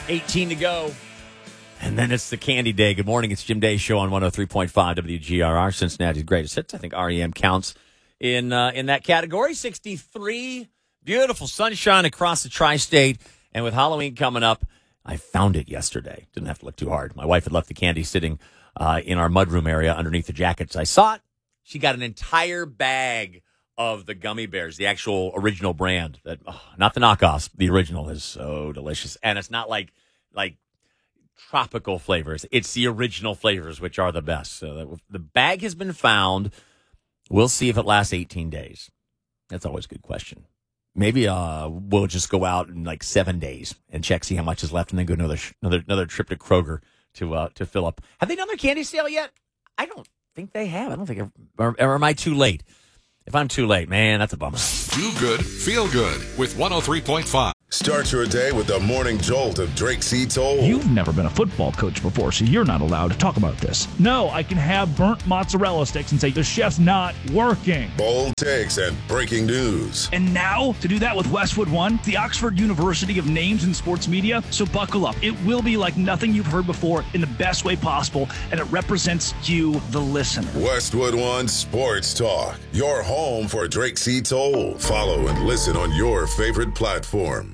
18 to go. And then it's the candy day. Good morning. It's Jim Day Show on 103.5 WGRR, Cincinnati's greatest hits. I think REM counts in that category. 63, beautiful sunshine across the tri-state. And with Halloween coming up, I found it yesterday. Didn't have to look too hard. My wife had left the candy sitting in our mudroom area underneath the jackets. I saw it. She got an entire bag of the gummy bears, the actual original brand. Not the knockoffs. The original is so delicious. And it's not like tropical flavors. It's the original flavors, which are the best. So the bag has been found. We'll see if it lasts 18 days. That's always a good question. Maybe we'll just go out in like 7 days and check, see how much is left, and then go another trip to Kroger to fill up. Have they done their candy sale yet? I don't think they have. I don't think. Or am I too late? If I'm too late, man, that's a bummer. Do good, feel good with 103.5. Start your day with the morning jolt of Drake C. Toll. You've never been a football coach before, so you're not allowed to talk about this. No, I can have burnt mozzarella sticks and say the chef's not working. Bold takes and breaking news. And now, to do that with Westwood One, the Oxford University of Names in Sports Media. So buckle up. It will be like nothing you've heard before in the best way possible, and it represents you, the listener. Westwood One Sports Talk. Your home for Drake C. Toll. Follow and listen on your favorite platform.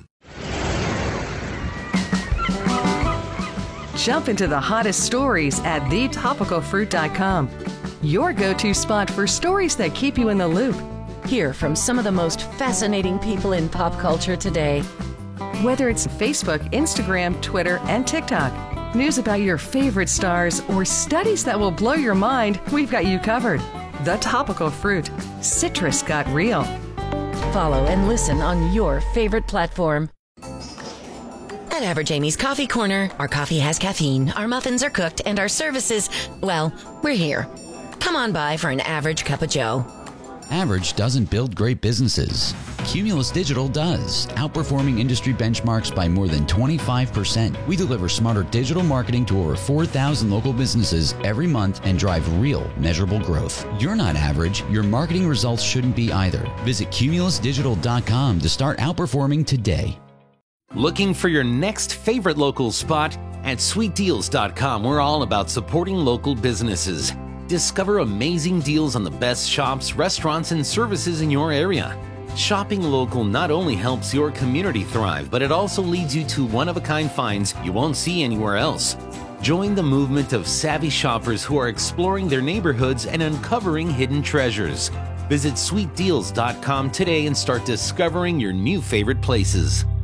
Jump into the hottest stories at thetopicalfruit.com. Your go-to spot for stories that keep you in the loop. Hear from some of the most fascinating people in pop culture today. Whether it's Facebook, Instagram, Twitter, and TikTok, news about your favorite stars, or studies that will blow your mind, we've got you covered. The Topical Fruit. Citrus got real. Follow and listen on your favorite platform. At Average Amy's Coffee Corner, our coffee has caffeine, our muffins are cooked, and our services, well, we're here. Come on by for an average cup of joe. Average doesn't build great businesses. Cumulus Digital does, outperforming industry benchmarks by more than 25%. We deliver smarter digital marketing to over 4,000 local businesses every month and drive real, measurable growth. You're not average. Your marketing results shouldn't be either. Visit cumulusdigital.com to start outperforming today. Looking for your next favorite local spot? At sweetdeals.com, we're all about supporting local businesses. Discover amazing deals on the best shops, restaurants, and services in your area. Shopping local not only helps your community thrive, but it also leads you to one-of-a-kind finds you won't see anywhere else. Join the movement of savvy shoppers who are exploring their neighborhoods and uncovering hidden treasures. Visit sweetdeals.com today and start discovering your new favorite places.